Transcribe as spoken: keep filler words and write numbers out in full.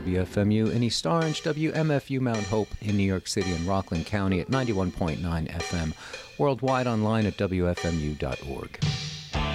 W F M U in East Orange, W M F U Mount Hope in New York City and Rockland County at ninety-one point nine F M. Worldwide online at W F M U dot org.